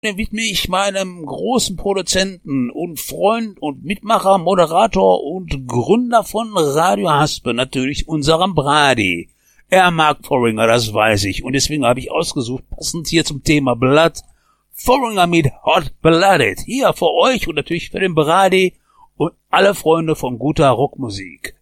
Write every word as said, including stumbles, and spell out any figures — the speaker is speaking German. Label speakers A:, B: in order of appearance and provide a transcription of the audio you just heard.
A: widme ich meinem großen Produzenten und Freund und Mitmacher, Moderator und Gründer von Radio Haspe, natürlich unserem Brady. Er mag Foreigner, das weiß ich, und deswegen habe ich ausgesucht, passend hier zum Thema Blood, Foreigner mit Hot Blooded, hier für euch und natürlich für den Brady und alle Freunde von guter Rockmusik.